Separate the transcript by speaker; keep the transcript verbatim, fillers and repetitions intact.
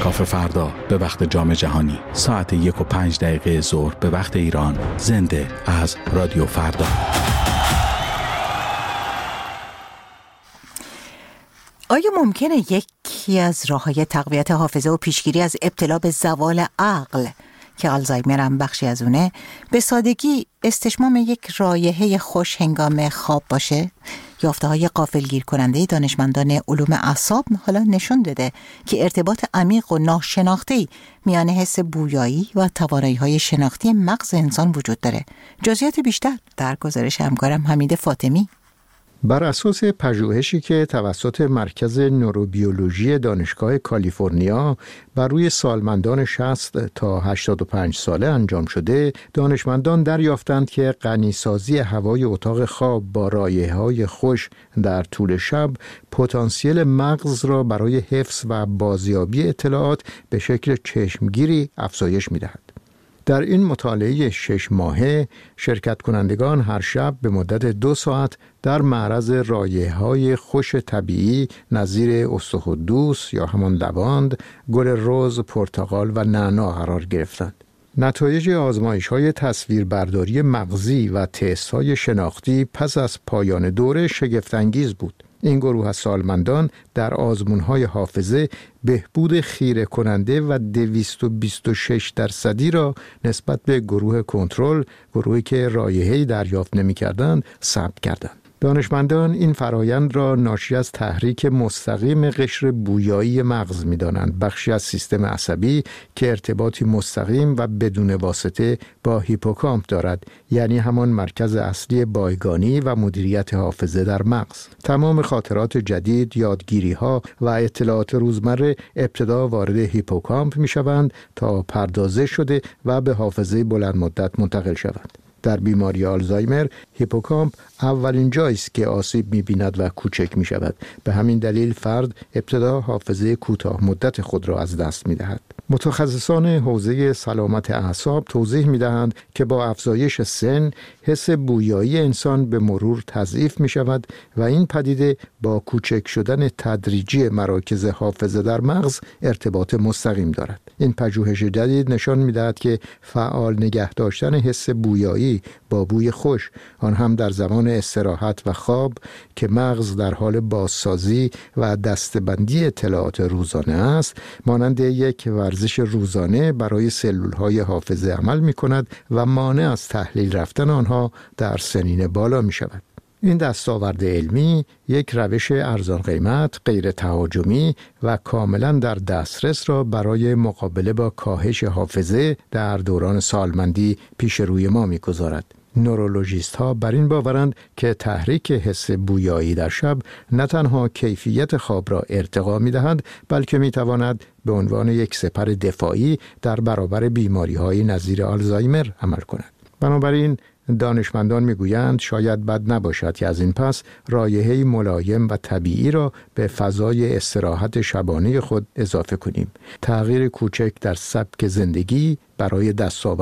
Speaker 1: کافه فردا به وقت جام جهانی ساعت یک و پنج دقیقه ظهر به وقت ایران، زنده از رادیو فردا.
Speaker 2: آیا ممکنه یکی از راه‌های تقویت حافظه و پیشگیری از ابتلا به زوال عقل که آلزایمر هم بخشی از اونه به سادگی استشمام یک رایحه خوش هنگام خواب باشه؟ یافته‌های غافلگیر کننده دانشمندان علوم اعصاب حالا نشون داده که ارتباط عمیق و ناشناخته‌ای میان حس بویایی و توانایی‌های شناختی مغز انسان وجود داره. جزئیات بیشتر در گزارش همکارم حمید فاطمی.
Speaker 3: بر اساس پژوهشی که توسط مرکز نوروبیولوژی دانشگاه کالیفرنیا بر روی سالمندان شصت تا هشتاد و پنج ساله انجام شده، دانشمندان دریافتند که غنیسازی هوای اتاق خواب با رایحه‌های خوش در طول شب پتانسیل مغز را برای حفظ و بازیابی اطلاعات به شکل چشمگیری افزایش می‌دهد. در این مطالعه شش ماهه شرکت کنندگان هر شب به مدت دو ساعت در معرض رایحه‌های خوش طبیعی نظیر استخوان‌دوس یا همان لواند، گل رز، پرتقال و نعنا قرار گرفتند. نتایج آزمایش‌های تصویربرداری مغزی و تست‌های شناختی پس از پایان دوره شگفت‌انگیز بود. این گروه از سالمندان در آزمون‌های حافظه بهبود خیره کننده و دویست و بیست و شش درصدی را نسبت به گروه کنترل، گروهی که رایحه‌ای دریافت نمی‌کردند، ثبت کردند. دانشمندان این فرایند را ناشی از تحریک مستقیم قشر بویایی مغز می‌دانند، بخشی از سیستم عصبی که ارتباطی مستقیم و بدون واسطه با هیپوکامپ دارد، یعنی همان مرکز اصلی بایگانی و مدیریت حافظه در مغز. تمام خاطرات جدید، یادگیری‌ها و اطلاعات روزمره ابتدا وارد هیپوکامپ می‌شوند تا پردازش شده و به حافظه بلند مدت منتقل شوند. در بیماری آلزایمر هیپوکامپ اولین جایی است که آسیب می‌بیند و کوچک می‌شود. به همین دلیل فرد ابتدا حافظه کوتاه مدت خود را از دست می‌دهد. متخصصان حوزه سلامت اعصاب توضیح می‌دهند که با افزایش سن حس بویایی انسان به مرور تضعیف می‌شود و این پدیده با کوچک شدن تدریجی مراکز حافظه در مغز ارتباط مستقیم دارد. این پژوهش جدید نشان می‌دهد که فعال نگه داشتن حس بویایی با بوی خوش، آن هم در زمان استراحت و خواب که مغز در حال بازسازی و دسته‌بندی اطلاعات روزانه است، مانند یک ورزش روزانه برای سلول‌های حافظه عمل می‌کند و مانع از تحلیل رفتن آنها در سنین بالا می‌شود. این دستاورد علمی یک روش ارزان قیمت، غیر تهاجمی و کاملا در دسترس را برای مقابله با کاهش حافظه در دوران سالمندی پیش روی ما می‌گذارد. نورولوژیست ها بر این باورند که تحریک حس بویایی در شب نه تنها کیفیت خواب را ارتقا می دهد، بلکه می تواند به عنوان یک سپر دفاعی در برابر بیماری های نظیر آلزایمر عمل کند. بنابراین دانشمندان میگویند شاید بد نباشد که از این پس رایحه‌ای ملایم و طبیعی را به فضای استراحت شبانه خود اضافه کنیم. تغییر کوچک در سبک زندگی برای دستاورد